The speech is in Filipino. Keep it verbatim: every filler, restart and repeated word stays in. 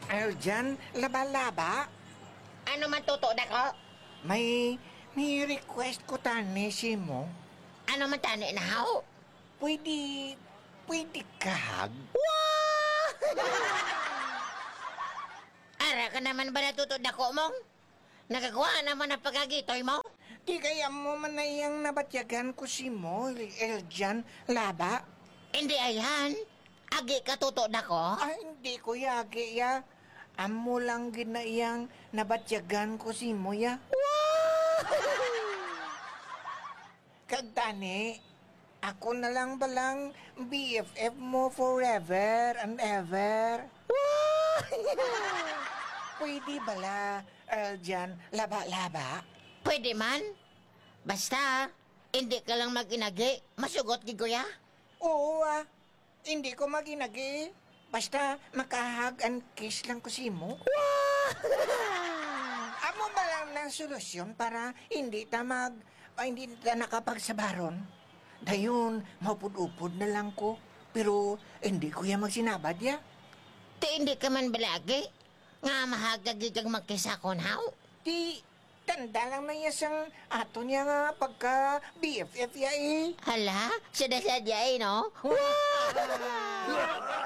Eljan, laba-laba. Ano man tuto dako? May, may request ko tani si mo. Ano man tani na how? Pwede, pwede kahag? Ara ka naman ba natuto dako mong? Nagagawa naman ang pagkagitoy mo? Di kaya mo man na iyang nabatyagan ko si mo, Eljan, laba? Hindi ayan. Agi ka tuto dako? Ah, hindi ko yagi ya. Amo lang ginayang nabatyagan ko si mo ya. Kagtani, ako na lang balang B F F mo forever and ever. Pwede bala, Eljan, laba-laba? Pwede man. Basta, hindi ka lang maginagi. Masugot gigoya. Oo ah, hindi ko maginagi. Basta makahag and kiss lang ko si mo. Amo ba lang ng solusyon para hindi ta mag... ah, hindi ta nakapagsabaron? Dayon, maupod-upod na lang ko. Pero hindi ko yan magsinabad ya. Ti hindi ka man balagi. Nga mahagagig kang magkisakon haw. Di, tanda lang na yasang ato niya nga pagka B F F ya eh. Hala, sadya-sadya eh, no?